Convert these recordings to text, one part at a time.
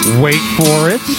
Wait for it.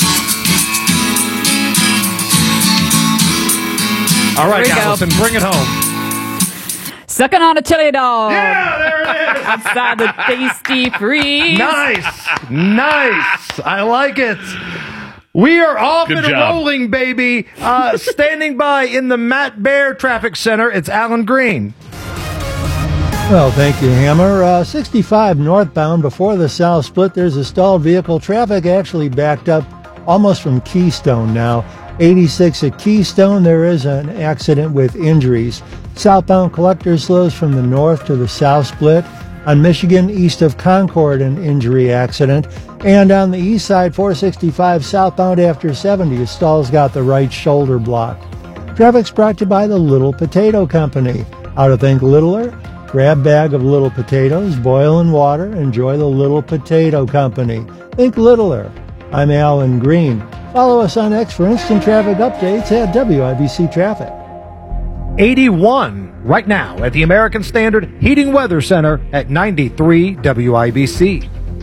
All right, Allison, bring it home. Sucking on a chili dog. Yeah, there it is. Outside the tasty freeze. Nice. I like it. We are off and rolling, baby. Standing by in the Matt Bear Traffic Center, it's Alan Green. Well, thank you, Hammer. 65 northbound before the South Split, there's a stalled vehicle. Traffic actually backed up almost from Keystone now. 86 at Keystone, there is an accident with injuries. Southbound Collector slows from the north to the South Split. On Michigan, east of Concord, an injury accident. And on the east side, 465 southbound after 70, a stall's got the right shoulder blocked. Traffic's brought to you by the Little Potato Company. How to think littler? Grab bag of little potatoes, boil in water, enjoy the Little Potato Company. Think littler. I'm Alan Green. Follow us on X for instant traffic updates at WIBC Traffic. 81 right now at the American Standard Heating Weather Center at 93 WIBC.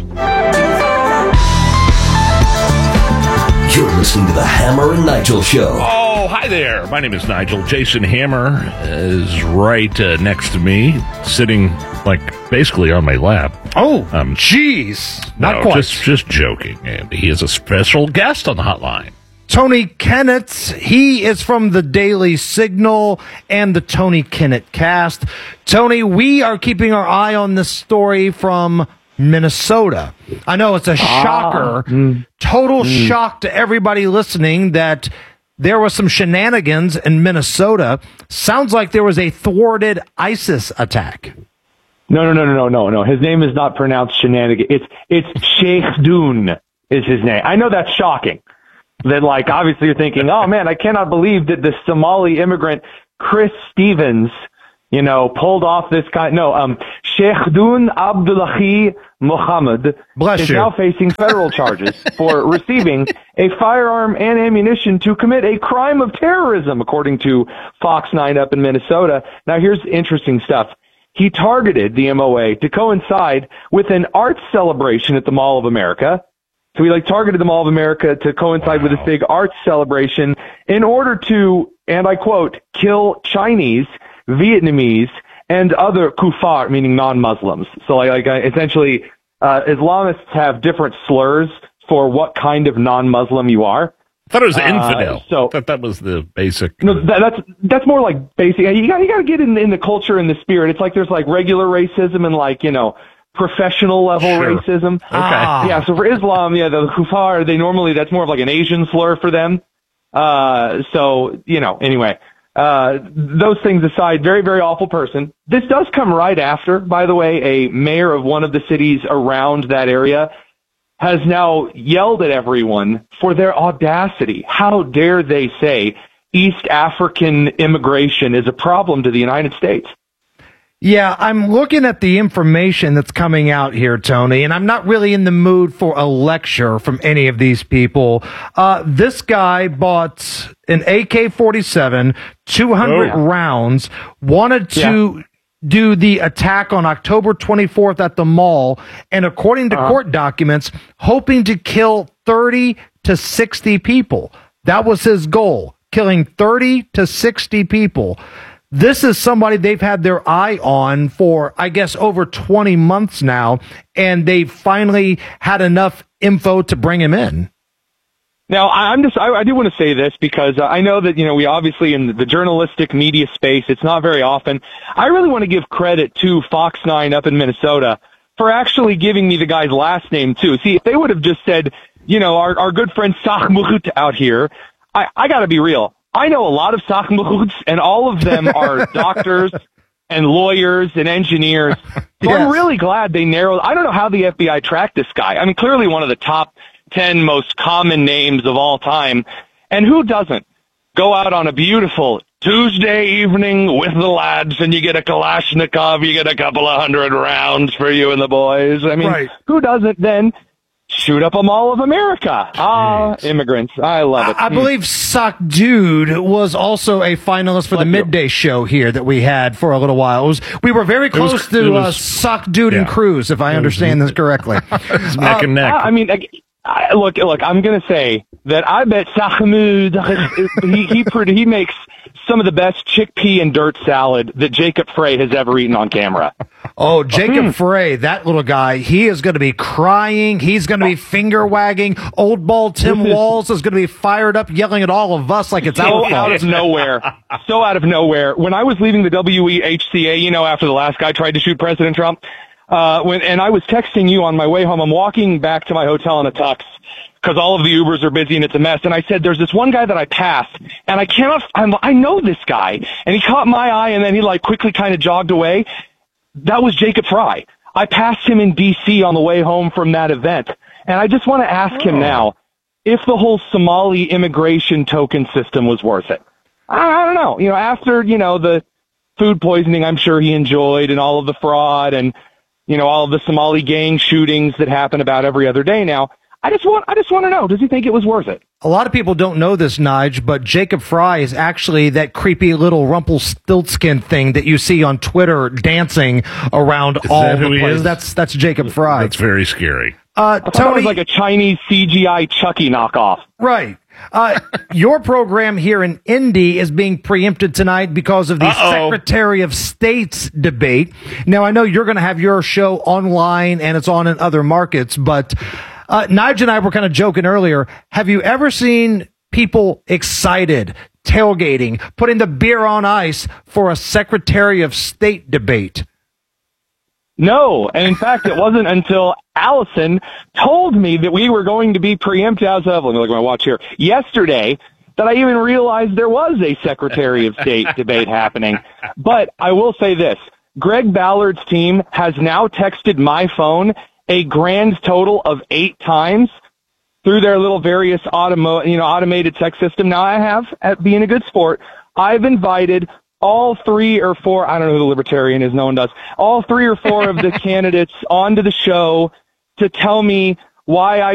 You're listening to the Hammer and Nigel Show. Oh, hi there. My name is Nigel. Jason Hammer is right next to me, sitting basically on my lap. Oh, jeez. Not quite. Just joking, Andy. He is a special guest on the hotline. Tony Kennett, he is from the Daily Signal and the Tony Kennett Cast. Tony, we are keeping our eye on this story from Minnesota. I know it's a shocker, total shock to everybody listening that there was some shenanigans in Minnesota. Sounds like there was a thwarted ISIS attack. No. His name is not pronounced shenanigans. It's Sheikh Dun is his name. I know that's shocking. That, obviously you're thinking, oh, man, I cannot believe that the Somali immigrant Chris Stevens, pulled off this kind. No, Sheikh Dun Abdullahi Mohammed is now facing federal charges for receiving a firearm and ammunition to commit a crime of terrorism, according to Fox 9 up in Minnesota. Now, here's interesting stuff. He targeted the MOA to coincide with an arts celebration at the Mall of America. So he targeted the Mall of America to coincide with this big arts celebration in order to, and I quote, kill Chinese, Vietnamese, and other kuffar, meaning non-Muslims. So essentially, Islamists have different slurs for what kind of non-Muslim you are. I thought it was infidel. So that was the basic. No, that's more like basic. You got to get in the culture and the spirit. It's there's regular racism and professional level racism. Okay. Yeah. So for Islam, the kuffar, that's more of an Asian slur for them. Anyway, those things aside, very, very awful person. This does come right after, by the way, a mayor of one of the cities around that area has now yelled at everyone for their audacity. How dare they say East African immigration is a problem to the United States? Yeah, I'm looking at the information that's coming out here, Tony, and I'm not really in the mood for a lecture from any of these people. This guy bought an AK-47, 200 rounds, wanted to do the attack on October 24th at the mall, and according to court documents, hoping to kill 30 to 60 people. That was his goal, killing 30 to 60 people. This is somebody they've had their eye on for, I guess, over 20 months now, and they finally had enough info to bring him in. Now, I do want to say this because I know that, we obviously in the journalistic media space, it's not very often. I really want to give credit to Fox 9 up in Minnesota for actually giving me the guy's last name, too. See, if they would have just said, our good friend Sahmut out here, I got to be real. I know a lot of Sahmuts, and all of them are doctors and lawyers and engineers. So I'm really glad they narrowed. I don't know how the FBI tracked this guy. I mean, clearly one of the top 10 most common names of all time. And who doesn't go out on a beautiful Tuesday evening with the lads and you get a Kalashnikov, you get a couple of 100 rounds for you and the boys? I mean, who doesn't then shoot up a Mall of America? Immigrants. I love it. I believe Sock Dude was also a finalist for the midday show here that we had for a little while. We were very close to Sock Dude and Cruz, if I understand this correctly. It's neck and neck. I mean, Look, I'm going to say that I bet Sahmoud, he makes some of the best chickpea and dirt salad that Jacob Frey has ever eaten on camera. Oh, Jacob Frey, that little guy, he is going to be crying. He's going to be finger wagging. Old ball Tim Walz is going to be fired up, yelling at all of us like it's our fault. Out of nowhere. So out of nowhere. When I was leaving the WEHCA, after the last guy tried to shoot President Trump, and I was texting you on my way home, I'm walking back to my hotel in a tux because all of the Ubers are busy and it's a mess. And I said, there's this one guy that I passed and I know this guy, and he caught my eye and then he quickly kind of jogged away. That was Jacob Frey. I passed him in DC on the way home from that event. And I just want to ask him now if the whole Somali immigration token system was worth it. I don't know. After, the food poisoning I'm sure he enjoyed and all of the fraud and, all of the Somali gang shootings that happen about every other day now. I just want to know, does he think it was worth it? A lot of people don't know this, Nige, but Jacob Frey is actually that creepy little Rumpelstiltskin thing that you see on Twitter dancing around all the place. That's Jacob Frey. That's very scary. Tony, it was like a Chinese CGI Chucky knockoff. Right. Your program here in Indy is being preempted tonight because of the Secretary of State's debate. Now, I know you're going to have your show online and it's on in other markets, but Nige and I were kind of joking earlier. Have you ever seen people excited, tailgating, putting the beer on ice for a Secretary of State debate? No, and in fact, it wasn't until Allison told me that we were going to be preempted as of, let me look at my watch here, yesterday, that I even realized there was a Secretary of State debate happening. But I will say this, Greg Ballard's team has now texted my phone a grand total of 8 times through their little various automated text system. Now I have, at being a good sport, I've invited all 3 or 4, I don't know who the Libertarian is, no one does, all 3 or 4 of the candidates onto the show to tell me why I